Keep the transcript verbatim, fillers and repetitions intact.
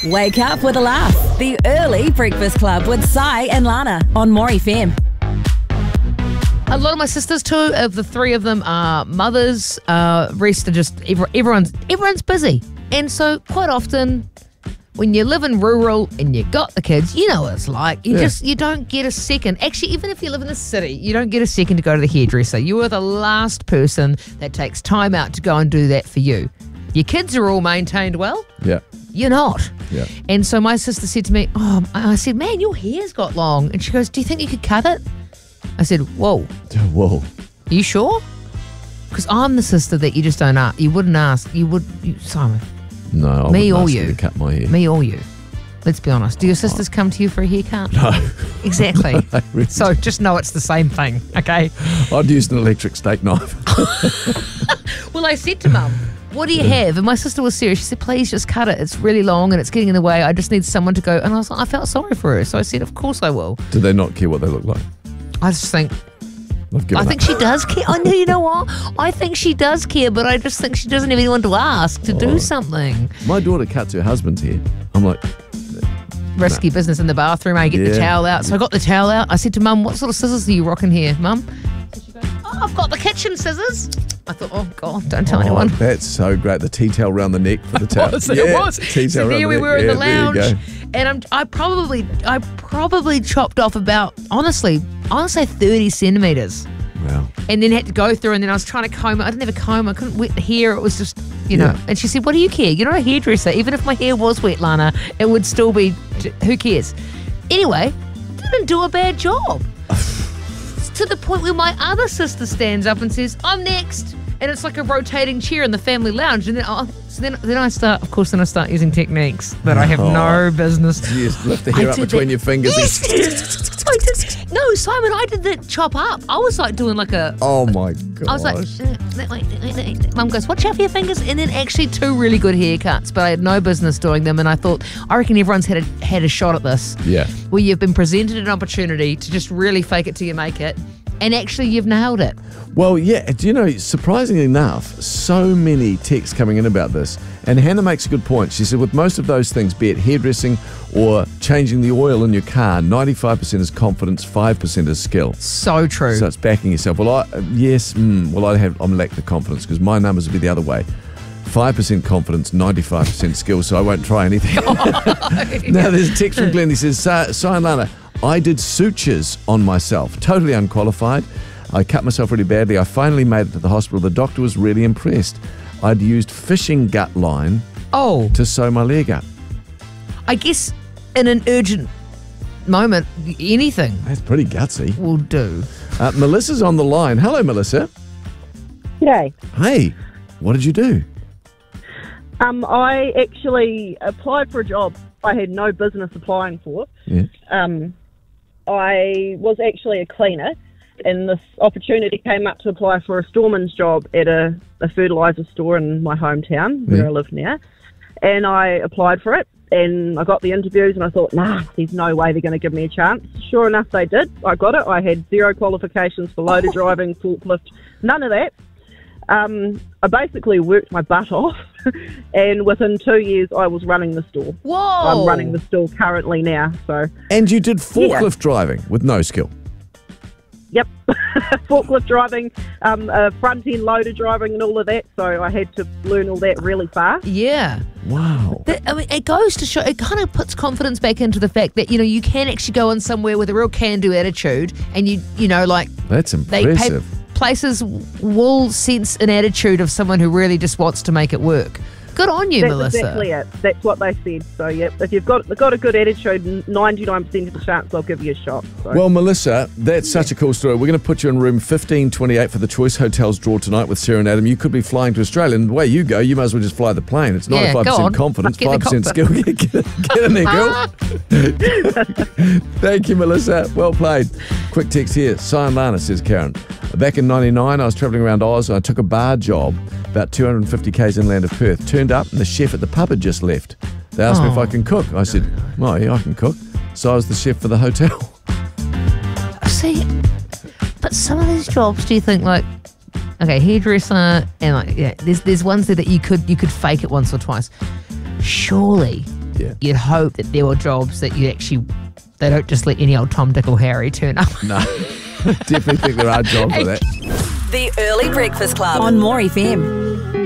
Wake up with a laugh. The Early Breakfast Club with Sai and Lana on More F M. A lot of my sisters, two of the three of them are mothers. Uh, rest are just, every, everyone's, everyone's busy. And so quite often when you live in rural and you got the kids, you know what it's like. You Yeah. just, you don't get a second. Actually, even if you live in the city, you don't get a second to go to the hairdresser. You are the last person that takes time out to go and do that for you. Your kids are all maintained well. Yeah. You're not. Yeah. And so my sister said to me, oh, I said, man, your hair's got long. And she goes, do you think you could cut it? I said, whoa, Whoa. are you sure? Because I'm the sister that you just don't ask. You wouldn't ask. You would, you, Simon, No, I Me wouldn't or ask you? to cut my hair. me or you. Let's be honest. Do your sisters come to you for a haircut? No. Exactly. I really So just know it's the same thing, okay? I'd used an electric steak knife. Well, I said to Mum, what do you have? And my sister was serious. She said, please just cut it. It's really long and it's getting in the way. I just need someone to go. And I was like, I felt sorry for her. So I said, of course I will. Do they not care what they look like? I just think, I've given I up. think she does care. I know, you know what? I think she does care, but I just think she doesn't have anyone to ask to Oh. do something. My daughter cuts her husband's hair. I'm like, Risky business in the bathroom. I get the Yeah. towel out. So I got the towel out. I said to Mum, what sort of scissors are you rocking here, Mum? And she goes, oh, I've got the kitchen scissors. I thought, oh, God, don't tell oh, anyone. that's so great. The tea-towel round the neck for the towel. was, yeah, it was. Tea-towel So round there the we neck. were in Yeah, the there you lounge, go. and I'm, I probably, I probably chopped off about, honestly, I want to say thirty centimeters, Wow. and then had to go through, and then I was trying to comb it. I didn't have a comb. I couldn't wet the hair. It was just, you know. Yeah. And she said, "What do you care? You're not a hairdresser. Even if my hair was wet, Lana, it would still be. Who cares?" Anyway, didn't do a bad job. To the point where my other sister stands up and says, I'm next. And it's like a rotating chair in the family lounge. And then, oh, so then, then I start, of course, then I start using techniques that I have Oh. no business. Yes, lift the I hair up did between that- your fingers. Yes. I did. No, Simon, I did the chop up. I was like doing like a, Oh my god. I was like, uh, that way, that way, that way. Mum goes, watch out for your fingers. And then actually two really good haircuts, but I had no business doing them. And I thought, I reckon everyone's had a, had a shot at this. yeah. Where you've been presented an opportunity to just really fake it till you make it, and actually you've nailed it. Well, yeah, do you know, surprisingly enough, so many texts coming in about this. And Hannah makes a good point. She said, with most of those things, be it hairdressing or changing the oil in your car, ninety-five percent is confidence, five percent is skill. So true. So it's backing yourself. Well, I, yes, mm, well, I have, I'm lack the confidence because my numbers would be the other way. five percent confidence, ninety-five percent skill, so I won't try anything. Now, there's a text from Glenn. He says, Sai and Lana, I did sutures on myself, totally unqualified. I cut myself really badly. I finally made it to the hospital. The doctor was really impressed. I'd used fishing gut line oh, to sew my leg up. I guess in an urgent moment, anything That's pretty gutsy. will do. Uh, Melissa's on the line. Hello, Melissa. G'day. Hey, what did you do? Um, I actually applied for a job I had no business applying for. Yeah. Um, I was actually a cleaner, and this opportunity came up to apply for a storeman's job at a, a fertiliser store in my hometown, where Yeah. I live now. And I applied for it, and I got the interviews, and I thought, nah, there's no way they're going to give me a chance. Sure enough, they did. I got it. I had zero qualifications for loader driving, forklift, none of that. Um, I basically worked my butt off, and within two years, I was running the store. Whoa. I'm running the store currently now, so And you did forklift Yeah. driving with no skill. yep, forklift driving, um, uh, front end loader driving, and all of that. So I had to learn all that really fast. Yeah. Wow. That, I mean, it goes to show, it kind of puts confidence back into the fact that, you know, you can actually go in somewhere with a real can-do attitude and you, you know, like That's they pay, impressive. places will sense an attitude of someone who really just wants to make it work. Good on you, That's Melissa. exactly it. That's what they said. So yep, if you've got got a good attitude, ninety-nine percent of the chance they'll give you a shot. So. Well, Melissa, that's such a cool story. We're going to put you in room fifteen twenty-eight for the Choice Hotels draw tonight with Sarah and Adam. You could be flying to Australia, and the way you go, you might as well just fly the plane. It's Yeah, ninety-five go on. percent confidence, Get in five the percent skill. Get, get, get in there, girl. Thank you, Melissa. Well played. Quick text here. Sai and Lana, says Karen. Back in ninety-nine, I was travelling around Oz and I took a bar job about two hundred fifty kays inland of Perth. Turned up and the chef at the pub had just left. They asked me if Oh. I can cook. I said, well, yeah, I can cook. So I was the chef for the hotel. See, but some of these jobs, do you think like, okay, hairdresser and like, yeah, there's there's ones there that you could you could fake it once or twice. Surely Yeah. you'd hope that there were jobs that you actually, they don't just let any old Tom, Dick or Harry turn up. No, definitely think there are jobs for that. The Early Breakfast Club on More F M.